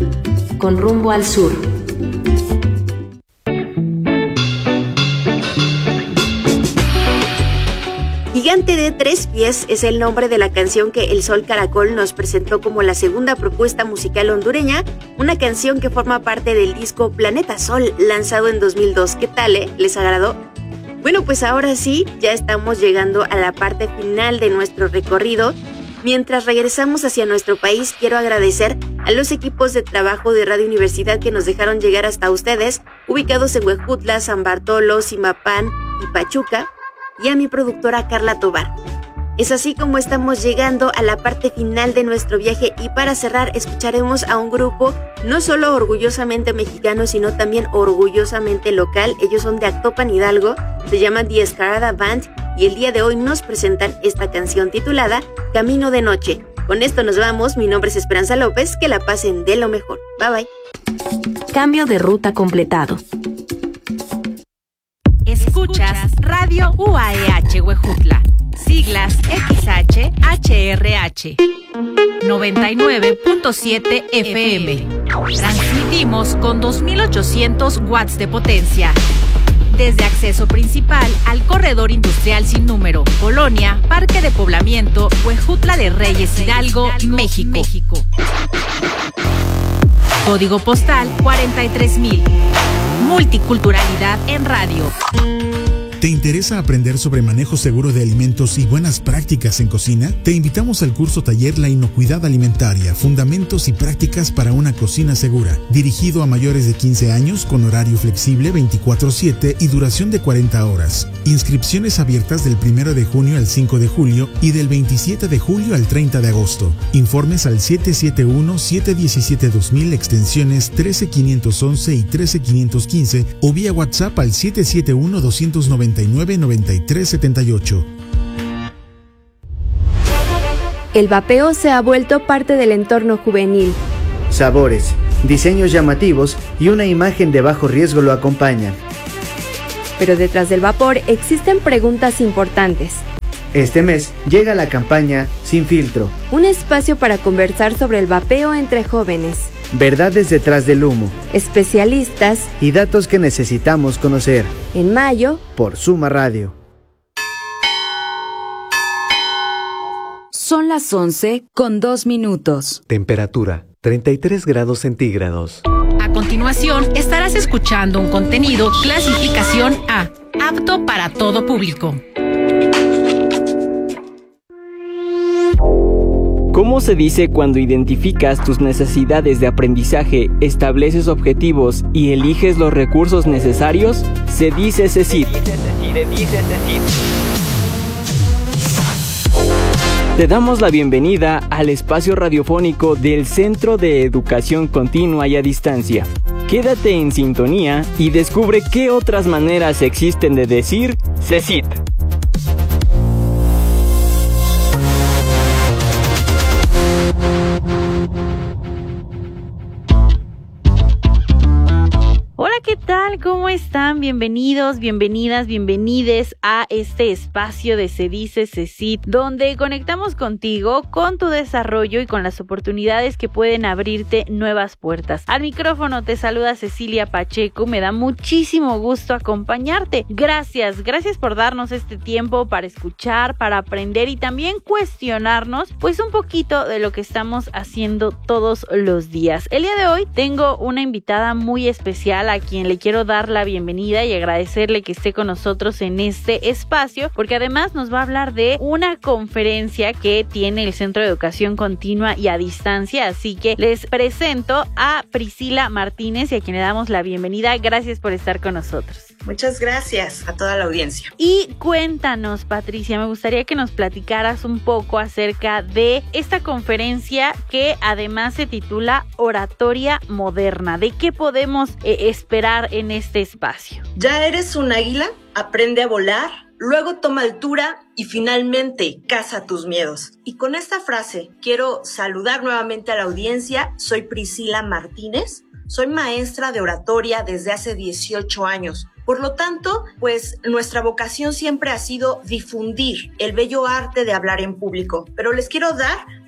Con rumbo al sur. Gigante de 3 pies es el nombre de la canción que El Sol Caracol nos presentó como la segunda propuesta musical hondureña, una canción que forma parte del disco Planeta Sol, lanzado en 2002. ¿Qué tal, ¿Les agradó? Bueno, pues ahora sí, ya estamos llegando a la parte final de nuestro recorrido. Mientras regresamos hacia nuestro país, quiero agradecer a los equipos de trabajo de Radio Universidad que nos dejaron llegar hasta ustedes, ubicados en Huejutla, San Bartolo, Zimapán y Pachuca, y a mi productora Carla Tobar. Es así como estamos llegando a la parte final de nuestro viaje, y para cerrar escucharemos a un grupo no solo orgullosamente mexicano, sino también orgullosamente local. Ellos son de Actopan, Hidalgo, se llaman The Escarada Band, y el día de hoy nos presentan esta canción titulada Camino de Noche. Con esto nos vamos, mi nombre es Esperanza López, que la pasen de lo mejor. Bye bye. Cambio de ruta completado. Escuchas Radio UAEH Huejutla, siglas XHHRH, 99.7 FM. Transmitimos con 2800 watts de potencia. Desde acceso principal al corredor industrial sin número, Colonia, Parque de Poblamiento, Huejutla de Reyes, Hidalgo, México. Código postal 43,000. Multiculturalidad en radio. ¿Te interesa aprender sobre manejo seguro de alimentos y buenas prácticas en cocina? Te invitamos al curso taller La Inocuidad Alimentaria, Fundamentos y Prácticas para una Cocina Segura, dirigido a mayores de 15 años con horario flexible 24/7 y duración de 40 horas. Inscripciones abiertas del 1 de junio al 5 de julio y del 27 de julio al 30 de agosto. Informes al 771-717-2000, extensiones 13511 y 13515, o vía WhatsApp al 771-299-9378. El vapeo se ha vuelto parte del entorno juvenil. Sabores, diseños llamativos y una imagen de bajo riesgo lo acompañan. Pero detrás del vapor existen preguntas importantes. Este mes llega la campaña Sin Filtro, un espacio para conversar sobre el vapeo entre jóvenes. Verdades detrás del humo, especialistas y datos que necesitamos conocer. En mayo, por Suma Radio. Son las 11:02. Temperatura 33 grados centígrados. A continuación, estarás escuchando un contenido clasificación A, apto para todo público. ¿Cómo se dice cuando identificas tus necesidades de aprendizaje, estableces objetivos y eliges los recursos necesarios? Se dice CECIT. Te damos la bienvenida al espacio radiofónico del Centro de Educación Continua y a Distancia. Quédate en sintonía y descubre qué otras maneras existen de decir CECIT. Hola, ¿qué tal? ¿Cómo están? Bienvenidos, bienvenidas, bienvenides a este espacio de Se Dice CECIT, donde conectamos contigo, con tu desarrollo y con las oportunidades que pueden abrirte nuevas puertas. Al micrófono te saluda Cecilia Pacheco, me da muchísimo gusto acompañarte. Gracias por darnos este tiempo para escuchar, para aprender y también cuestionarnos, pues un poquito de lo que estamos haciendo todos los días. El día de hoy tengo una invitada muy especial a quien le quiero dar la bienvenida y agradecerle que esté con nosotros en este espacio, porque además nos va a hablar de una conferencia que tiene el Centro de Educación Continua y a Distancia. Así que les presento a Priscila Martínez, y a quien le damos la bienvenida. Gracias por estar con nosotros. Muchas gracias a toda la audiencia. Y cuéntanos, Patricia, me gustaría que nos platicaras un poco acerca de esta conferencia que además se titula Oratoria Moderna. ¿De qué podemos esperar en este espacio? Ya eres un águila, aprende a volar, luego toma altura y finalmente caza tus miedos. Y con esta frase quiero saludar nuevamente a la audiencia. Soy Priscila Martínez, soy maestra de oratoria desde hace 18 años. Por lo tanto, pues nuestra vocación siempre ha sido difundir el bello arte de hablar en público. Pero les quiero dar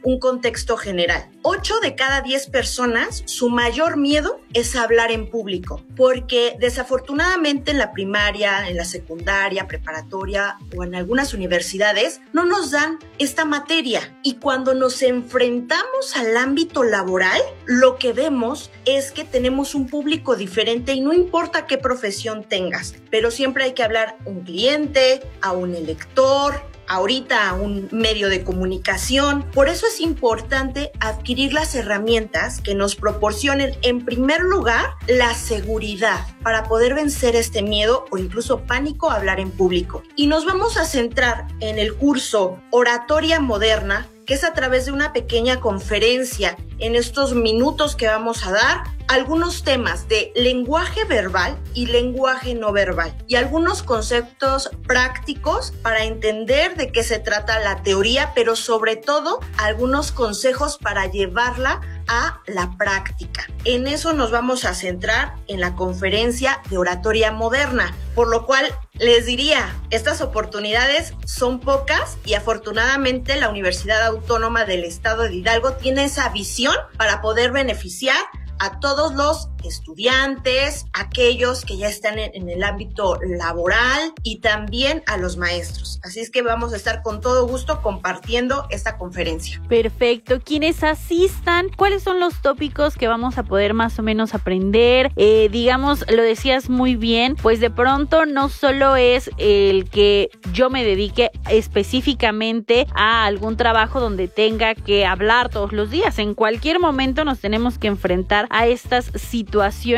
un contexto general. 8 de cada 10 personas, su mayor miedo es hablar en público, porque desafortunadamente en la primaria, en la secundaria, preparatoria o en algunas universidades no nos dan esta materia. Y cuando nos enfrentamos al ámbito laboral, lo que vemos es que tenemos un público diferente y no importa qué profesión tengas, pero siempre hay que hablar a un cliente, a un elector, ahorita a un medio de comunicación. Por eso es importante adquirir las herramientas que nos proporcionen, en primer lugar, la seguridad para poder vencer este miedo o incluso pánico a hablar en público. Y nos vamos a centrar en el curso Oratoria Moderna, que es a través de una pequeña conferencia en estos minutos que vamos a dar, algunos temas de lenguaje verbal y lenguaje no verbal y algunos conceptos prácticos para entender de qué se trata la teoría, pero sobre todo algunos consejos para llevarla a la práctica. En eso nos vamos a centrar en la conferencia de Oratoria Moderna, por lo cual les diría, estas oportunidades son pocas y afortunadamente la Universidad Autónoma del Estado de Hidalgo tiene esa visión para poder beneficiar a todos los estudiantes, aquellos que ya están en el ámbito laboral y también a los maestros. Así es que vamos a estar con todo gusto compartiendo esta conferencia. Perfecto. Quienes asistan, ¿cuáles son los tópicos que vamos a poder más o menos aprender? Digamos, lo decías muy bien, pues de pronto no solo es el que yo me dedique específicamente a algún trabajo donde tenga que hablar todos los días. En cualquier momento nos tenemos que enfrentar a estas situaciones.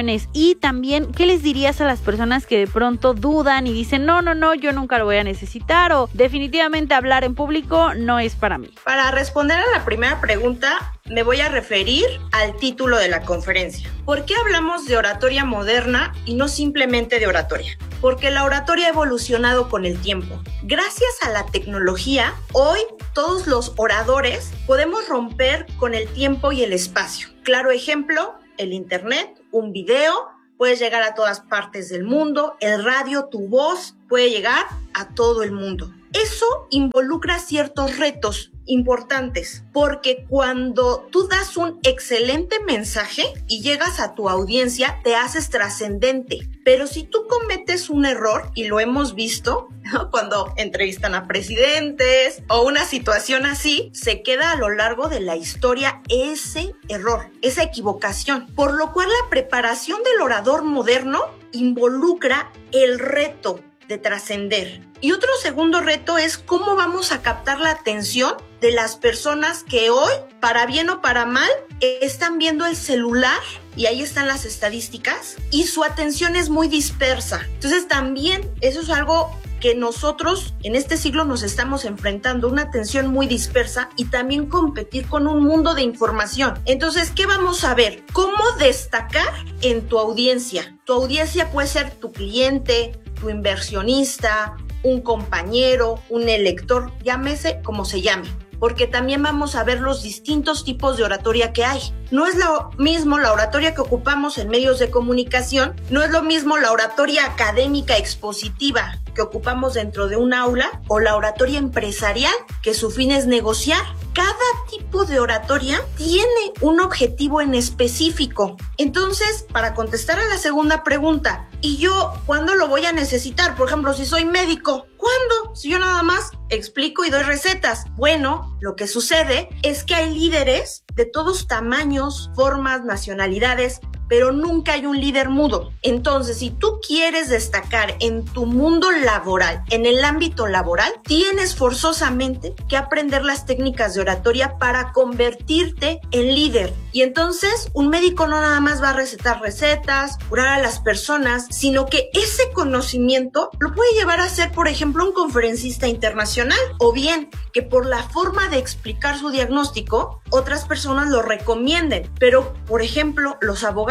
Y también, ¿qué les dirías a las personas que de pronto dudan y dicen, no, yo nunca lo voy a necesitar o definitivamente hablar en público no es para mí? Para responder a la primera pregunta, me voy a referir al título de la conferencia. ¿Por qué hablamos de oratoria moderna y no simplemente de oratoria? Porque la oratoria ha evolucionado con el tiempo. Gracias a la tecnología, hoy todos los oradores podemos romper con el tiempo y el espacio. Claro ejemplo, el internet, un video, puedes llegar a todas partes del mundo, el radio, tu voz puede llegar a todo el mundo. Eso involucra ciertos retos importantes, porque cuando tú das un excelente mensaje y llegas a tu audiencia, te haces trascendente. Pero si tú cometes un error, y lo hemos visto, ¿no? Cuando entrevistan a presidentes o una situación así, se queda a lo largo de la historia ese error, esa equivocación. Por lo cual la preparación del orador moderno involucra el reto de trascender. Y otro segundo reto es cómo vamos a captar la atención de las personas que hoy, para bien o para mal, están viendo el celular, y ahí están las estadísticas, y su atención es muy dispersa. Entonces también eso es algo que nosotros en este siglo nos estamos enfrentando, una atención muy dispersa y también competir con un mundo de información. Entonces, ¿qué vamos a ver? ¿Cómo destacar en tu audiencia? Tu audiencia puede ser tu cliente, tu inversionista, un compañero, un elector, llámese como se llame, porque también vamos a ver los distintos tipos de oratoria que hay. No es lo mismo la oratoria que ocupamos en medios de comunicación, no es lo mismo la oratoria académica expositiva que ocupamos dentro de un aula o la oratoria empresarial que su fin es negociar. Cada tipo de oratoria tiene un objetivo en específico. Entonces, para contestar a la segunda pregunta, ¿y yo cuándo lo voy a necesitar? Por ejemplo, si soy médico, ¿cuándo? Si yo nada más explico y doy recetas. Bueno, lo que sucede es que hay líderes de todos tamaños, formas, nacionalidades, pero nunca hay un líder mudo. Entonces, si tú quieres destacar en tu mundo laboral, en el ámbito laboral, tienes forzosamente que aprender las técnicas de oratoria para convertirte en líder. Y entonces, un médico no nada más va a recetar recetas, curar a las personas, sino que ese conocimiento lo puede llevar a ser, por ejemplo, un conferencista internacional, o bien que por la forma de explicar su diagnóstico, otras personas lo recomienden. Pero, por ejemplo, los abogados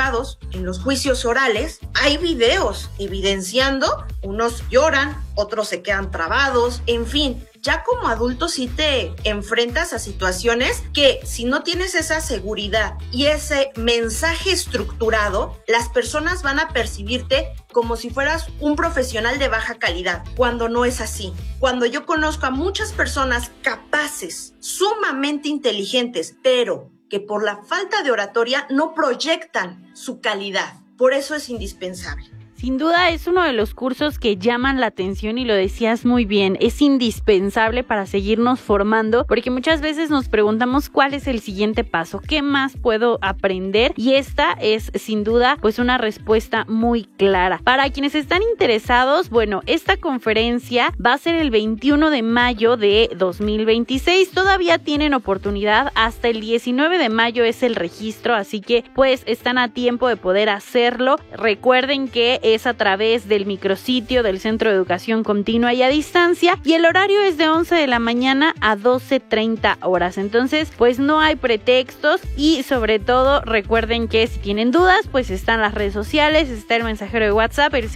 juzgados, en los juicios orales, hay videos evidenciando, unos lloran, otros se quedan trabados, en fin. Ya como adulto sí te enfrentas a situaciones que si no tienes esa seguridad y ese mensaje estructurado, las personas van a percibirte como si fueras un profesional de baja calidad, cuando no es así. Cuando yo conozco a muchas personas capaces, sumamente inteligentes, pero que por la falta de oratoria no proyectan su calidad. Por eso es indispensable. Sin duda es uno de los cursos que llaman la atención y lo decías muy bien, es indispensable para seguirnos formando porque muchas veces nos preguntamos cuál es el siguiente paso, qué más puedo aprender y esta es sin duda pues una respuesta muy clara. Para quienes están interesados, bueno, esta conferencia va a ser el 21 de mayo de 2026, todavía tienen oportunidad, hasta el 19 de mayo es el registro, así que pues están a tiempo de poder hacerlo. Recuerden que es a través del micrositio del Centro de Educación Continua y a Distancia y el horario es de 11 de la mañana a 12:30 horas. Entonces, pues no hay pretextos y sobre todo recuerden que si tienen dudas, pues están las redes sociales, está el mensajero de WhatsApp, el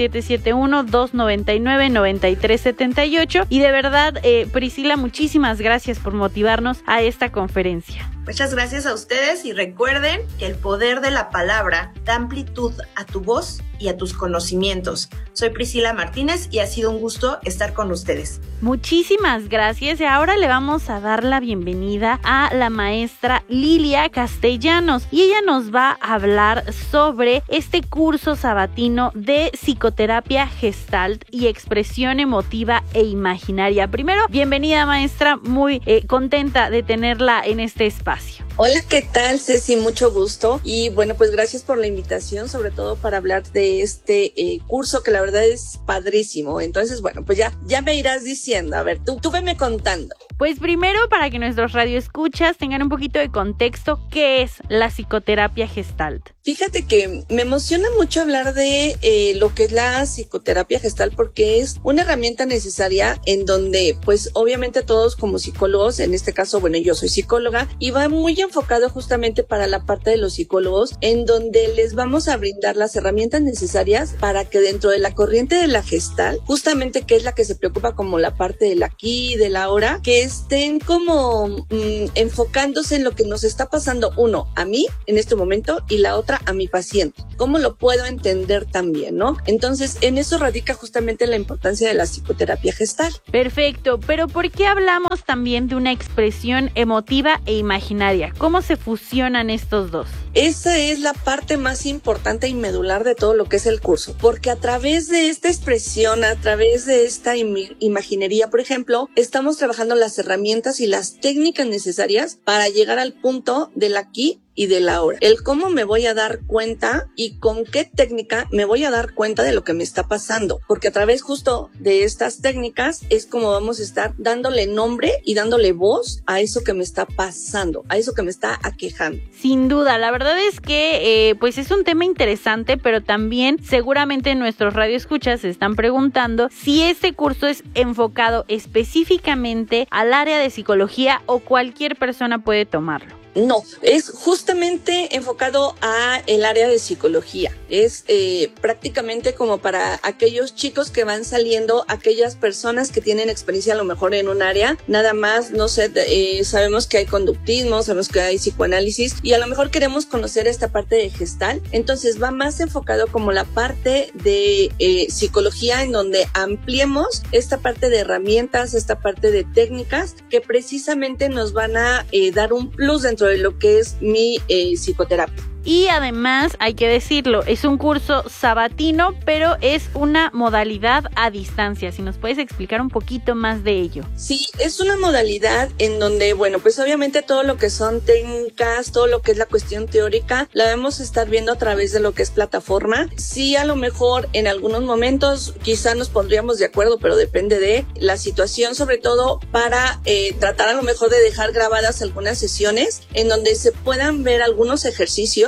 771-299-9378 y de verdad, Priscila, muchísimas gracias por motivarnos a esta conferencia. Muchas gracias a ustedes y recuerden que el poder de la palabra da amplitud a tu voz y a tus conocimientos. Soy Priscila Martínez y ha sido un gusto estar con ustedes. Muchísimas gracias y ahora le vamos a dar la bienvenida a la maestra Lilia Castellanos y ella nos va a hablar sobre este curso sabatino de psicoterapia gestalt y expresión emotiva e imaginaria. Primero, bienvenida maestra, muy contenta de tenerla en este espacio. Hola, ¿qué tal, Ceci? Mucho gusto. Y bueno, pues gracias por la invitación, sobre todo para hablar de este curso que la verdad es padrísimo. Entonces, bueno, pues ya me irás diciendo. A ver, tú veme contando. Pues primero, para que nuestros radioescuchas tengan un poquito de contexto, ¿qué es la psicoterapia gestalt? Fíjate que me emociona mucho hablar de lo que es la psicoterapia gestalt porque es una herramienta necesaria en donde, pues obviamente todos como psicólogos, en este caso, bueno, yo soy psicóloga y va muy enfocado justamente para la parte de los psicólogos en donde les vamos a brindar las herramientas necesarias para que dentro de la corriente de la gestalt, justamente que es la que se preocupa como la parte del aquí y del ahora, que estén como enfocándose en lo que nos está pasando, uno, a mí en este momento y la otra a mi paciente. ¿Cómo lo puedo entender también, no? Entonces, en eso radica justamente la importancia de la psicoterapia gestalt. Perfecto, pero ¿por qué hablamos también de una expresión emotiva e imaginaria? ¿Cómo se fusionan estos dos? Esa es la parte más importante y medular de todo lo que es el curso, porque a través de esta expresión, a través de esta imaginería, por ejemplo, estamos trabajando las herramientas y las técnicas necesarias para llegar al punto del aquí y del ahora. El cómo me voy a dar cuenta y con qué técnica me voy a dar cuenta de lo que me está pasando, porque a través justo de estas técnicas es como vamos a estar dándole nombre y dándole voz a eso que me está pasando, a eso que me está aquejando. Sin duda, la verdad es que pues es un tema interesante, pero también seguramente nuestros radioescuchas se están preguntando si este curso es enfocado específicamente al área de psicología o cualquier persona puede tomarlo. No, es justamente enfocado a el área de psicología. Es prácticamente como para aquellos chicos que van saliendo, aquellas personas que tienen experiencia a lo mejor en un área, nada más, no sé, sabemos que hay conductismo, sabemos que hay psicoanálisis y a lo mejor queremos conocer esta parte de gestalt. Entonces va más enfocado como la parte de psicología en donde ampliemos esta parte de herramientas, esta parte de técnicas que precisamente nos van a dar un plus dentro de lo que es mi psicoterapia. Y además, hay que decirlo, es un curso sabatino, pero es una modalidad a distancia. Si nos puedes explicar un poquito más de ello. Sí, es una modalidad en donde, bueno, pues obviamente todo lo que son técnicas, todo lo que es la cuestión teórica, la vamos a estar viendo a través de lo que es plataforma. Sí, a lo mejor en algunos momentos quizá nos pondríamos de acuerdo, pero depende de la situación, sobre todo para tratar a lo mejor de dejar grabadas algunas sesiones en donde se puedan ver algunos ejercicios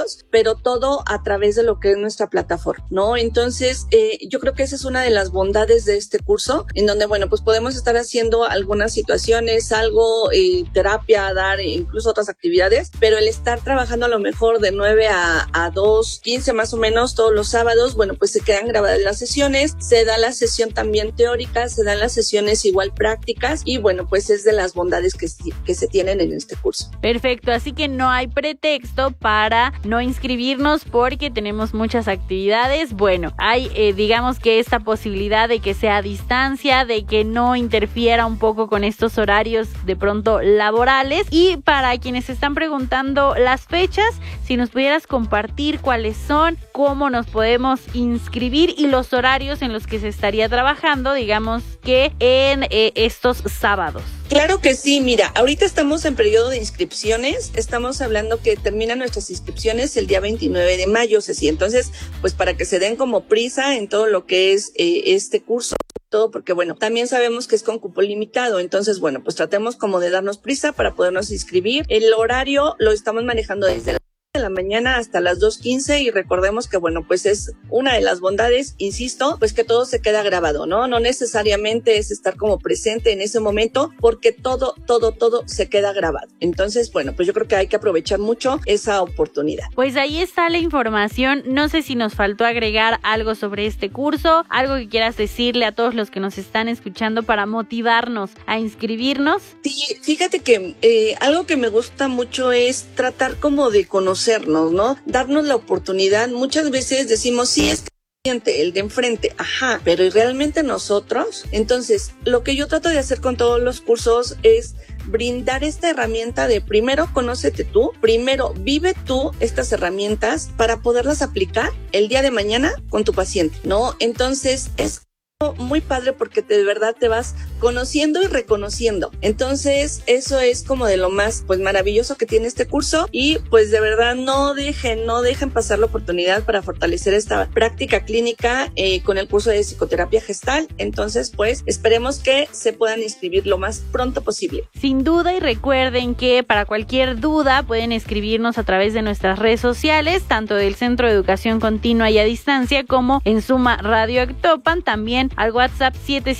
horarios, pero todo a través de lo que es nuestra plataforma, ¿no? Entonces, yo creo que esa es una de las bondades de este curso, en donde, bueno, pues podemos estar haciendo algunas situaciones, algo, terapia, dar incluso otras actividades, pero el estar trabajando a lo mejor de 9 a 2:15 más o menos todos los sábados, bueno, pues se quedan grabadas las sesiones, se da la sesión también teórica, se dan las sesiones igual prácticas y bueno, pues es de las bondades que se tienen en este curso. Perfecto, así que no hay pretexto para no inscribirnos porque tenemos muchas actividades. Bueno, hay digamos que esta posibilidad de que sea a distancia, de que no interfiera un poco con estos horarios de pronto laborales. Y para quienes están preguntando las fechas, si nos pudieras compartir cuáles son, cómo nos podemos inscribir y los horarios en los que se estaría trabajando, digamos que en estos sábados. Claro que sí, mira, ahorita estamos en periodo de inscripciones, estamos hablando que terminan nuestras inscripciones el día 29 de mayo, Ceci, entonces, pues para que se den como prisa en todo lo que es este curso, todo porque bueno, también sabemos que es con cupo limitado, entonces bueno, pues tratemos como de darnos prisa para podernos inscribir. El horario lo estamos manejando desde de la mañana hasta las 2:15 y recordemos que bueno, pues es una de las bondades, insisto, pues que todo se queda grabado, ¿no? No necesariamente es estar como presente en ese momento porque todo se queda grabado. Entonces, bueno, pues yo creo que hay que aprovechar mucho esa oportunidad. Pues ahí está la información. No sé si nos faltó agregar algo sobre este curso, algo que quieras decirle a todos los que nos están escuchando para motivarnos a inscribirnos. Sí, fíjate que algo que me gusta mucho es tratar como de conocernos, ¿no? Darnos la oportunidad. Muchas veces decimos, sí, es el de enfrente, ajá, pero ¿y realmente nosotros? Entonces, lo que yo trato de hacer con todos los cursos es brindar esta herramienta de primero conócete tú, primero vive tú estas herramientas para poderlas aplicar el día de mañana con tu paciente, ¿no? Entonces, es muy padre porque de verdad te vas conociendo y reconociendo. Entonces, eso es como de lo más pues maravilloso que tiene este curso y pues de verdad no dejen pasar la oportunidad para fortalecer esta práctica clínica con el curso de psicoterapia gestal. Entonces, pues esperemos que se puedan inscribir lo más pronto posible. Sin duda, y recuerden que para cualquier duda pueden escribirnos a través de nuestras redes sociales, tanto del Centro de Educación Continua y a Distancia como en Suma Radio Actopan, también al WhatsApp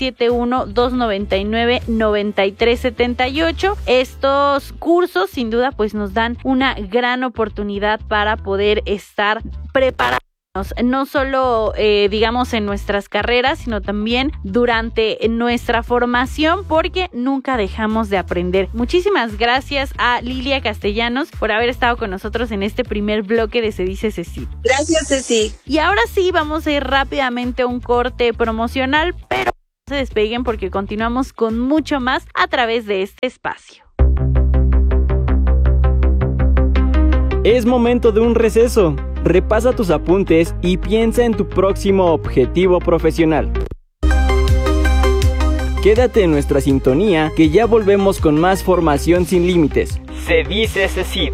771-299-9378. Estos cursos sin duda pues nos dan una gran oportunidad para poder estar preparados, no solo digamos en nuestras carreras, sino también durante nuestra formación, porque nunca dejamos de aprender. Muchísimas gracias a Lilia Castellanos por haber estado con nosotros en este primer bloque de Se Dice Ceci. Gracias, Ceci. Y ahora sí, vamos a ir rápidamente a un corte promocional, pero no se despeguen porque continuamos con mucho más a través de este espacio. Es momento de un receso. Repasa tus apuntes y piensa en tu próximo objetivo profesional. Quédate en nuestra sintonía que ya volvemos con más formación sin límites. Se dice CECID.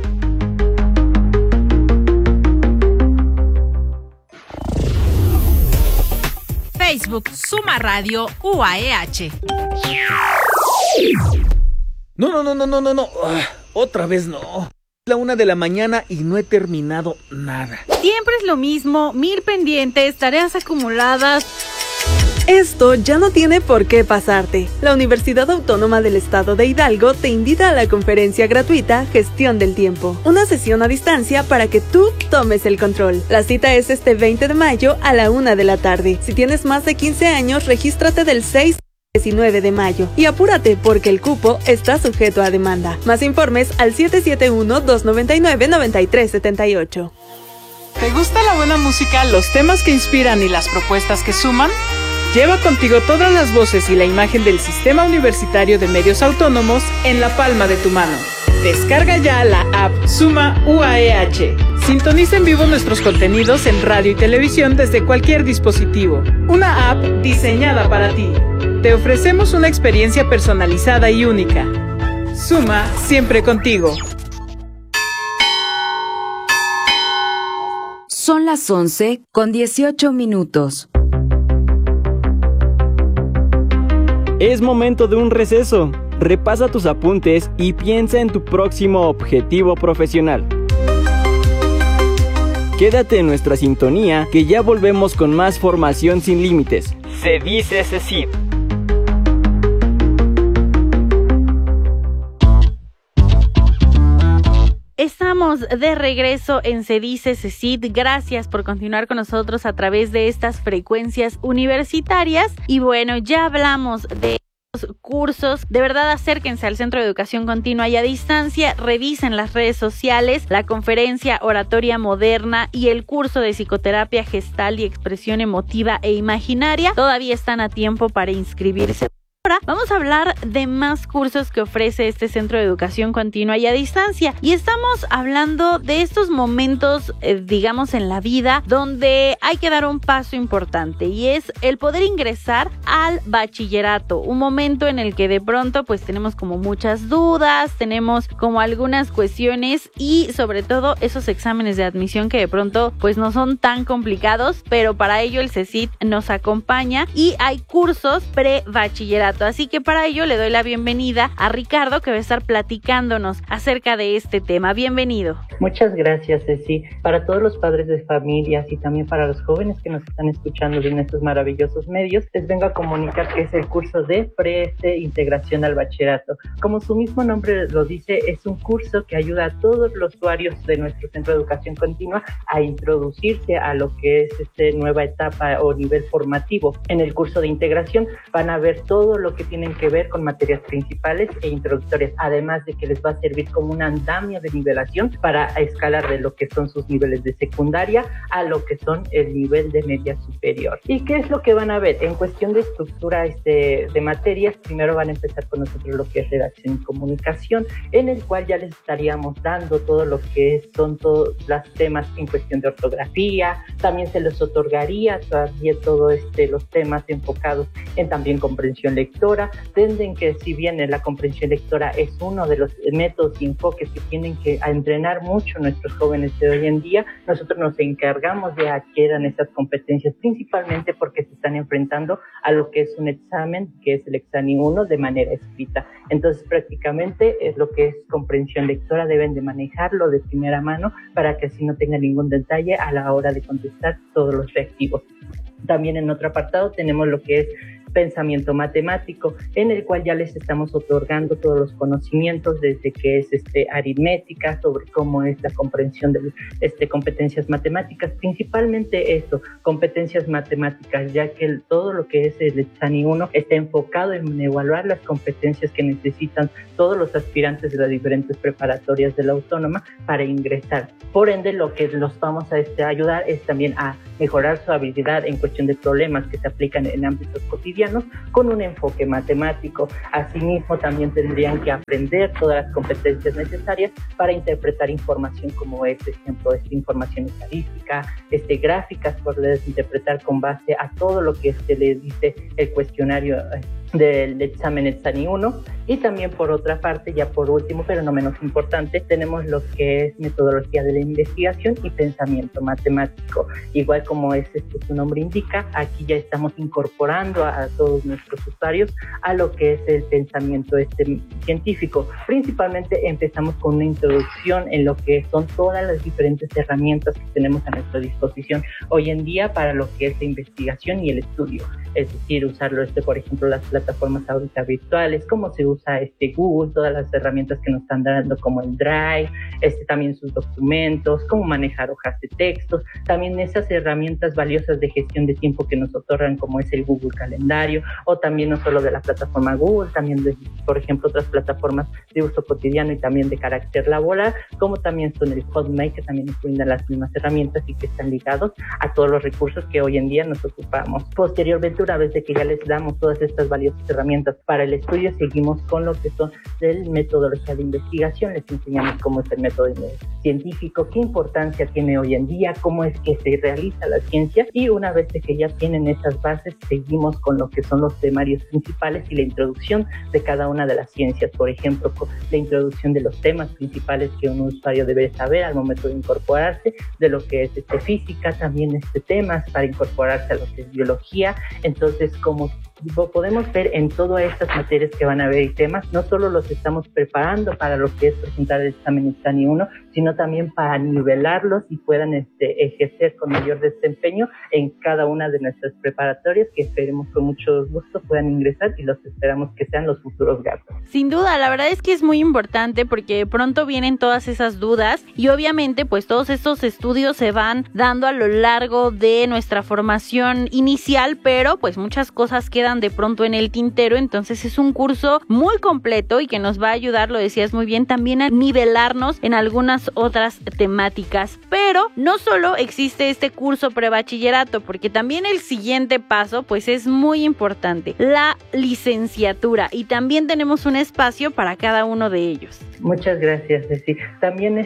Facebook Suma Radio UAEH. No. Otra vez no. La 1 de la mañana y no he terminado nada. Siempre es lo mismo, 1000 pendientes, tareas acumuladas. Esto ya no tiene por qué pasarte. La Universidad Autónoma del Estado de Hidalgo te invita a la conferencia gratuita Gestión del Tiempo, una sesión a distancia para que tú tomes el control. La cita es este 20 de mayo a la 1 de la tarde. Si tienes más de 15 años, regístrate del 6 al 19 de mayo y apúrate porque el cupo está sujeto a demanda. Más informes al 771-299-9378. ¿Te gusta la buena música, los temas que inspiran y las propuestas que suman? Lleva contigo todas las voces y la imagen del Sistema Universitario de Medios Autónomos en la palma de tu mano. Descarga ya la app Suma UAEH. Sintoniza en vivo nuestros contenidos en radio y televisión desde cualquier dispositivo. Una app diseñada para ti. Te ofrecemos una experiencia personalizada y única. Suma siempre contigo. Son las 11:18. Es momento de un receso. Repasa tus apuntes y piensa en tu próximo objetivo profesional. Quédate en nuestra sintonía que ya volvemos con más formación sin límites. Se dice CECIT. Estamos de regreso en Se dice CECIT. Gracias por continuar con nosotros a través de estas frecuencias universitarias. Y bueno, ya hablamos de cursos. De verdad, acérquense al Centro de Educación Continua y a Distancia, revisen las redes sociales, la conferencia Oratoria Moderna y el curso de Psicoterapia Gestal y Expresión Emotiva e Imaginaria. Todavía están a tiempo para inscribirse. Ahora vamos a hablar de más cursos que ofrece este Centro de Educación Continua y a Distancia. Y estamos hablando de estos momentos, digamos, en la vida donde hay que dar un paso importante y es el poder ingresar al bachillerato. Un momento en el que de pronto pues tenemos como muchas dudas, tenemos como algunas cuestiones y sobre todo esos exámenes de admisión que de pronto pues no son tan complicados, pero para ello el CECIT nos acompaña y hay cursos pre-bachillerato. Así que para ello le doy la bienvenida a Ricardo, que va a estar platicándonos acerca de este tema. Bienvenido. Muchas gracias, Ceci. Para todos los padres de familias y también para los jóvenes que nos están escuchando en estos maravillosos medios, les vengo a comunicar que es el curso de pre-integración al bachillerato. Como su mismo nombre lo dice, es un curso que ayuda a todos los usuarios de nuestro Centro de Educación Continua a introducirse a lo que es esta nueva etapa o nivel formativo. En el curso de integración van a ver todo lo que tienen que ver con materias principales e introductorias, además de que les va a servir como un andamio de nivelación para escalar de lo que son sus niveles de secundaria a lo que son el nivel de media superior. ¿Y qué es lo que van a ver? En cuestión de estructura de materias, primero van a empezar con nosotros lo que es redacción y comunicación, en el cual ya les estaríamos dando todo lo que son todos los temas en cuestión de ortografía. También se les otorgaría todavía todos los temas enfocados en también comprensión lectora. Tenden que, si bien la comprensión lectora es uno de los métodos y enfoques que tienen que entrenar mucho nuestros jóvenes de hoy en día, nosotros nos encargamos de adquieran esas competencias, principalmente porque se están enfrentando a lo que es un examen, que es el examen 1 de manera escrita. Entonces, prácticamente es lo que es comprensión lectora, deben de manejarlo de primera mano para que así no tengan ningún detalle a la hora de contestar todos los reactivos. También en otro apartado tenemos lo que es pensamiento matemático, en el cual ya les estamos otorgando todos los conocimientos, desde que es aritmética, sobre cómo es la comprensión de competencias matemáticas, principalmente esto, competencias matemáticas, ya que todo lo que es el examen 1 está enfocado en evaluar las competencias que necesitan todos los aspirantes de las diferentes preparatorias de la autónoma para ingresar. Por ende, lo que los vamos a ayudar es también a mejorar su habilidad en cuestión de problemas que se aplican en ámbitos cotidianos con un enfoque matemático. Asimismo, también tendrían que aprender todas las competencias necesarias para interpretar información como ejemplo, información estadística, gráficas, poderlas interpretar con base a todo lo que le dice el cuestionario del examen 1. Y también, por otra parte, ya por último, pero no menos importante, tenemos lo que es metodología de la investigación y pensamiento matemático. Igual como su nombre indica, aquí ya estamos incorporando a todos nuestros usuarios a lo que es el pensamiento científico. Principalmente empezamos con una introducción en lo que son todas las diferentes herramientas que tenemos a nuestra disposición hoy en día para lo que es la investigación y el estudio. Es decir, usarlo, por ejemplo, las plataformas ahorita virtuales, cómo se usa Google, todas las herramientas que nos están dando como el Drive, también sus documentos, cómo manejar hojas de textos, también esas herramientas valiosas de gestión de tiempo que nos otorgan como es el Google Calendario, o también no solo de la plataforma Google, también de, por ejemplo, otras plataformas de uso cotidiano y también de carácter laboral, como también son el Hotmail, que también nos brindan las mismas herramientas y que están ligados a todos los recursos que hoy en día nos ocupamos. Posteriormente, una vez de que ya les damos todas estas valiosas herramientas para el estudio, seguimos con lo que son de metodología de investigación. Les enseñamos cómo es el método científico, qué importancia tiene hoy en día, cómo es que se realiza la ciencia, y una vez de que ya tienen esas bases, seguimos con lo que son los temarios principales y la introducción de cada una de las ciencias. Por ejemplo, con la introducción de los temas principales que un usuario debe saber al momento de incorporarse, de lo que es física, también temas para incorporarse a lo que es biología. Entonces, como podemos ver en todas estas materias que van a ver y temas, no solo los estamos preparando para lo que es presentar el examen 1, sino también para nivelarlos y puedan ejercer con mayor desempeño en cada una de nuestras preparatorias, que esperemos con mucho gusto puedan ingresar y los esperamos que sean los futuros gatos. Sin duda, la verdad es que es muy importante porque de pronto vienen todas esas dudas y obviamente pues todos estos estudios se van dando a lo largo de nuestra formación inicial, pero pues muchas cosas quedan de pronto en el tintero, entonces es un curso muy completo y que nos va a ayudar, lo decías muy bien, también a nivelarnos en algunas otras temáticas. Pero no solo existe este curso prebachillerato, porque también el siguiente paso pues es muy importante, la licenciatura, y también tenemos un espacio para cada uno de ellos. Muchas gracias, Ceci. También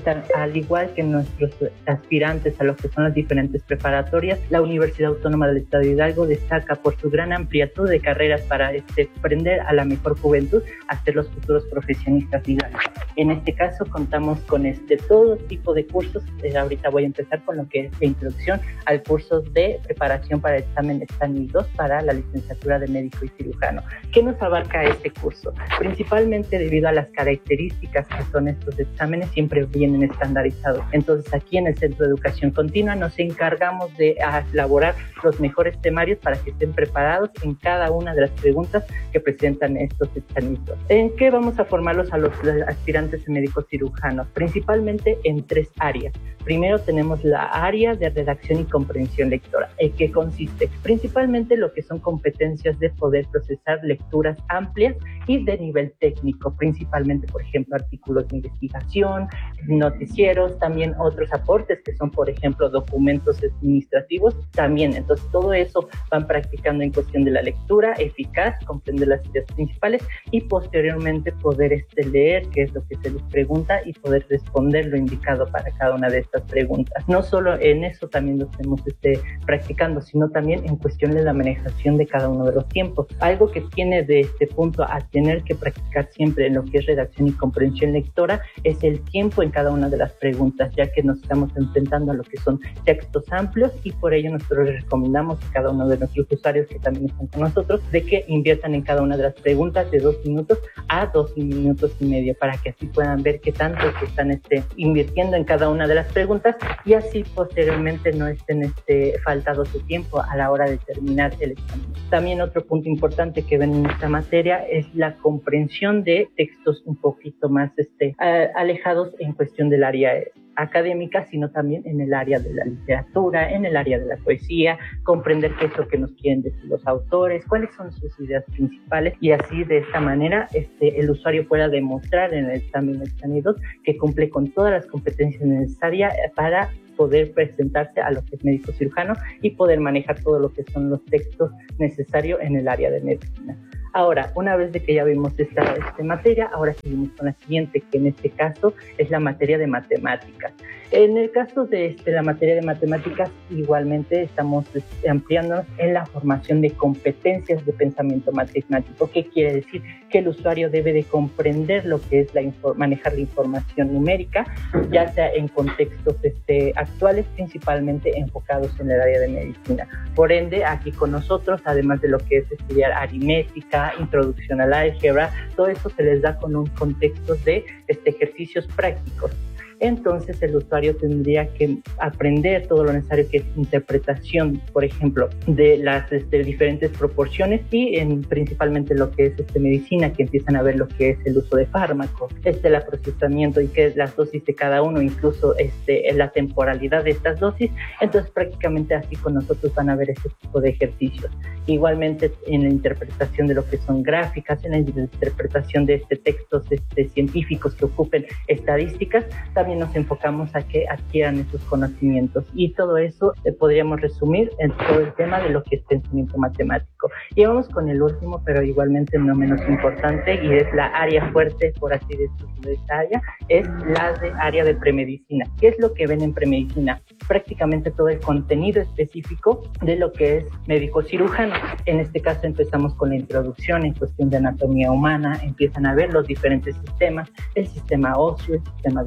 al igual que nuestros aspirantes a lo que son las diferentes preparatorias, la Universidad Autónoma del Estado de Hidalgo destaca por su gran amplitud de carreras para aprender a la mejor juventud a ser los futuros profesionistas de Hidalgo. En este caso contamos con todo tipo de cursos. Ahorita voy a empezar con lo que es la introducción al curso de preparación para el examen STANIL 2 para la licenciatura de médico y cirujano. ¿Qué nos abarca este curso? Principalmente debido a las características que son estos exámenes, siempre vienen estandarizados. Entonces aquí en el Centro de Educación Continua nos encargamos de elaborar los mejores temarios para que estén preparados en cada una de las preguntas que presentan estos exámenes. ¿En qué vamos a formarlos a los aspirantes en médicos cirujanos? Principalmente en 3 áreas. Primero tenemos la área de redacción y comprensión lectora, que consiste principalmente en lo que son competencias de poder procesar lecturas amplias y de nivel técnico, principalmente, por ejemplo, artículos de investigación, noticieros, también otros aportes que son, por ejemplo, documentos administrativos también. Entonces, todo eso van practicando en cuestión de la lectura eficaz, comprender las ideas principales y posteriormente poder leer qué es lo que se les pregunta y poder responder lo indicado para cada una de estas preguntas. No solo en eso también lo estamos practicando, sino también en cuestión de la manejación de cada uno de los tiempos. Algo que tiene de este punto a tener que practicar siempre en lo que es redacción y comprensión lectora es el tiempo en cada una de las preguntas, ya que nos estamos enfrentando a lo que son textos amplios y por ello nosotros les recomendamos a cada uno de nuestros usuarios que también están con nosotros de que inviertan en cada una de las preguntas de 2 minutos a 2 minutos y medio para que así puedan ver qué tanto que están invirtiendo en cada una de las preguntas y así posteriormente no estén faltado su tiempo a la hora de terminar el examen. También otro punto importante que ven en esta materia es la comprensión de textos un poquito más alejados en cuestión del área académica, sino también en el área de la literatura, en el área de la poesía, comprender qué es lo que nos quieren decir los autores, cuáles son sus ideas principales y así de esta manera el usuario pueda demostrar en el examen STANIL 2 que cumple con todas las competencias necesarias para poder presentarse a lo que es médico cirujano y poder manejar todo lo que son los textos necesarios en el área de medicina. Ahora, una vez de que ya vimos esta materia, ahora seguimos con la siguiente, que en este caso es la materia de matemáticas. En el caso de la materia de matemáticas, igualmente estamos ampliándonos en la formación de competencias de pensamiento matemático. ¿Qué quiere decir? Que el usuario debe de comprender lo que es manejar la información numérica, ya sea en contextos actuales, principalmente enfocados en el área de medicina. Por ende, aquí con nosotros, además de lo que es estudiar aritmética, introducción al álgebra, todo eso se les da con un contexto de ejercicios prácticos. Entonces el usuario tendría que aprender todo lo necesario que es interpretación, por ejemplo, de las diferentes proporciones y principalmente lo que es medicina, que empiezan a ver lo que es el uso de fármacos, el procesamiento y qué es las dosis de cada uno, incluso la temporalidad de estas dosis. Entonces prácticamente así con nosotros van a ver ese tipo de ejercicios. Igualmente en la interpretación de lo que son gráficas, en la interpretación de textos científicos que ocupen estadísticas, también nos enfocamos a que adquieran esos conocimientos y todo eso podríamos resumir en todo el tema de lo que es pensamiento matemático. Y vamos con el último, pero igualmente no menos importante, y es la área fuerte, por así decirlo, de esta área, es la área de premedicina. ¿Qué es lo que ven en premedicina? Prácticamente todo el contenido específico de lo que es médico cirujano. En este caso empezamos con la introducción en cuestión de anatomía humana, empiezan a ver los diferentes sistemas, el sistema óseo, el sistema digestivo,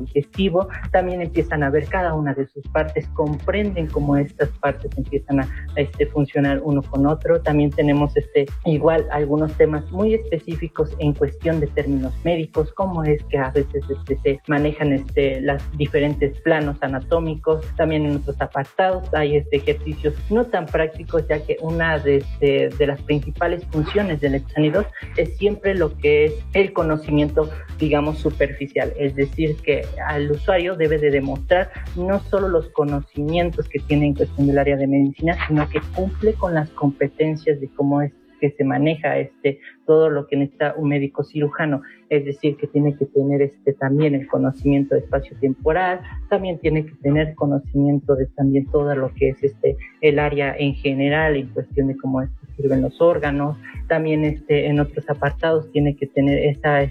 cognitivo, también empiezan a ver cada una de sus partes, comprenden cómo estas partes empiezan a funcionar uno con otro. También tenemos igual algunos temas muy específicos en cuestión de términos médicos, cómo es que a veces se manejan los diferentes planos anatómicos. También en otros apartados hay ejercicios no tan prácticos, ya que una de las principales funciones del Exani 2 es siempre lo que es el conocimiento, digamos, superficial, es decir, que al usuario debe de demostrar no solo los conocimientos que tiene en cuestión del área de medicina, sino que cumple con las competencias de cómo es que se maneja todo lo que necesita un médico cirujano, es decir, que tiene que tener también el conocimiento de espacio-temporal, también tiene que tener conocimiento de también todo lo que es el área en general en cuestión de cómo sirven los órganos. También en otros apartados tiene que tener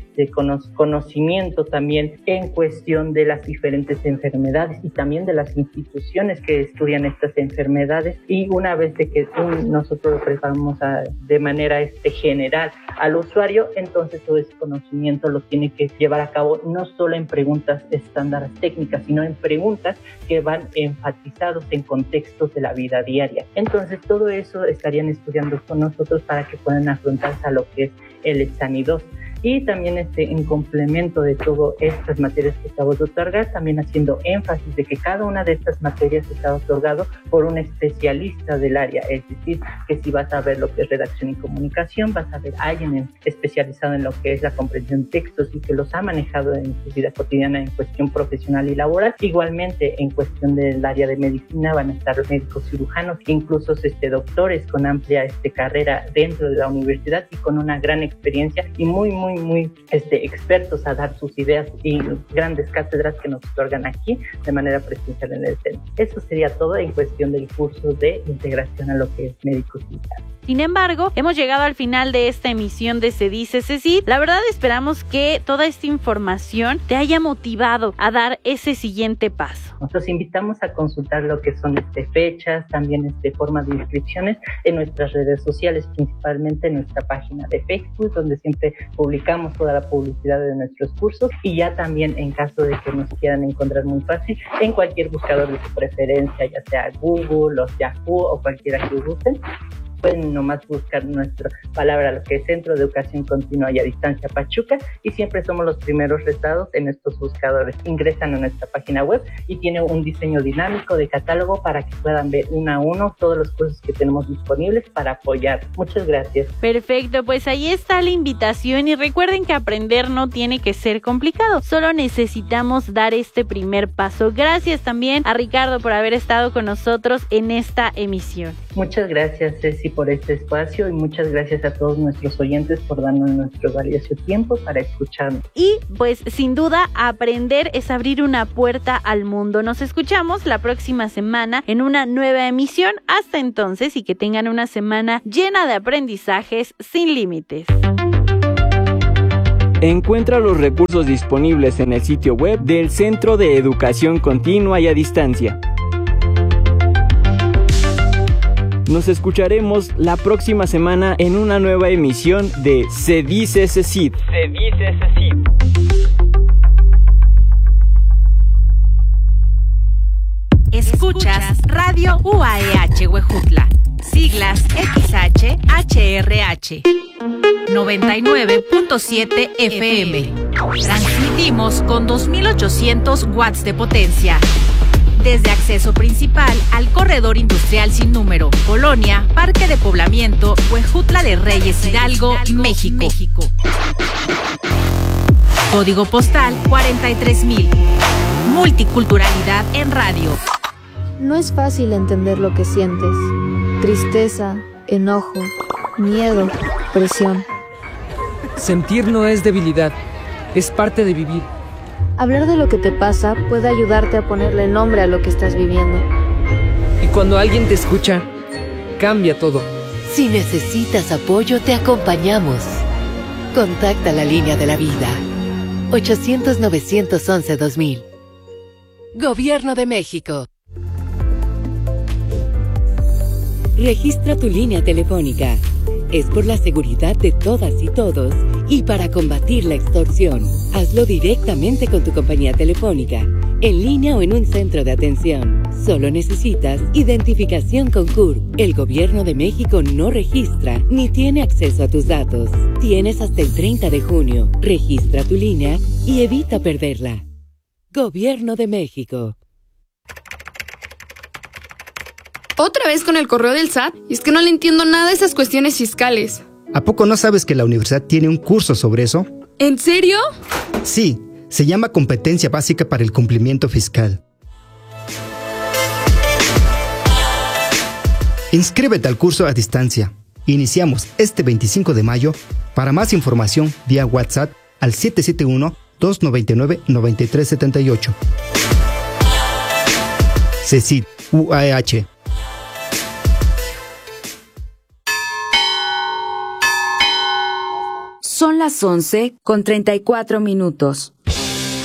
conocimiento también en cuestión de las diferentes enfermedades y también de las instituciones que estudian estas enfermedades. Y una vez de que nosotros lo preparamos de manera general al usuario, entonces todo ese conocimiento lo tiene que llevar a cabo no solo en preguntas estándares técnicas, sino en preguntas que van enfatizados en contextos de la vida diaria. Entonces todo eso estarían estudiando con nosotros para que puedan afrontarse a lo que es el Exani 2. Y también en complemento de todas estas materias que acabo de otorgar, también haciendo énfasis de que cada una de estas materias está otorgado por un especialista del área, es decir, que si vas a ver lo que es redacción y comunicación, vas a ver a alguien especializado en lo que es la comprensión de textos y que los ha manejado en su vida cotidiana en cuestión profesional y laboral. Igualmente, en cuestión del área de medicina van a estar médicos cirujanos, incluso doctores con amplia carrera dentro de la universidad y con una gran experiencia y muy expertos a dar sus ideas y grandes cátedras que nos otorgan aquí de manera presencial en el centro. Eso sería todo en cuestión del curso de integración a lo que es médico cirujano. Sin embargo, hemos llegado al final de esta emisión de Se Dice CECIT. La verdad, esperamos que toda esta información te haya motivado a dar ese siguiente paso. Nosotros invitamos a consultar lo que son fechas, también formas de inscripciones en nuestras redes sociales, principalmente en nuestra página de Facebook, donde siempre publicamos toda la publicidad de nuestros cursos, y ya también en caso de que nos quieran encontrar muy fácil en cualquier buscador de su preferencia, ya sea Google o Yahoo o cualquiera que gusten. Pueden nomás buscar nuestra palabra, lo que es Centro de Educación Continua y a Distancia Pachuca, y siempre somos los primeros resultados en estos buscadores. Ingresan a nuestra página web y tiene un diseño dinámico de catálogo para que puedan ver uno a uno todos los cursos que tenemos disponibles para apoyar. Muchas gracias. Perfecto, pues ahí está la invitación, y recuerden que aprender no tiene que ser complicado, solo necesitamos dar este primer paso. Gracias también a Ricardo por haber estado con nosotros en esta emisión. Muchas gracias, Ceci, por este espacio, y muchas gracias a todos nuestros oyentes por darnos nuestro valioso tiempo para escucharnos. Y pues sin duda aprender es abrir una puerta al mundo. Nos escuchamos la próxima semana en una nueva emisión. Hasta entonces, y que tengan una semana llena de aprendizajes sin límites. Encuentra los recursos disponibles en el sitio web del Centro de Educación Continua y a Distancia. Nos escucharemos la próxima semana en una nueva emisión de Se Dice CECIT. Se Dice CECIT. Escuchas Radio UAEH Huejutla. Siglas XH-HRH. 99.7 FM. Transmitimos con 2800 watts de potencia. Desde acceso principal al corredor industrial sin número, Colonia, Parque de Poblamiento, Huejutla de Reyes, Hidalgo, México. Código postal 43,000. Multiculturalidad en radio. No es fácil entender lo que sientes. Tristeza, enojo, miedo, presión. Sentir no es debilidad, es parte de vivir. Hablar de lo que te pasa puede ayudarte a ponerle nombre a lo que estás viviendo. Y cuando alguien te escucha, cambia todo. Si necesitas apoyo, te acompañamos. Contacta la línea de la vida. 800-911-2000. Gobierno de México. Registra tu línea telefónica. Es por la seguridad de todas y todos y para combatir la extorsión. Hazlo directamente con tu compañía telefónica. en línea o en un centro de atención. Solo necesitas identificación con CURP. El Gobierno de México no registra ni tiene acceso a tus datos. Tienes hasta el 30 de junio. Registra tu línea y evita perderla. Gobierno de México. ¿Otra vez con el correo del SAT? Y es que no le entiendo nada de esas cuestiones fiscales. ¿A poco no sabes que la universidad tiene un curso sobre eso? ¿En serio? Sí, se llama Competencia Básica para el Cumplimiento Fiscal. Inscríbete al curso a distancia. Iniciamos este 25 de mayo. Para más información, vía WhatsApp al 771-299-9378. CECIT, UAEH. Son las 11:34.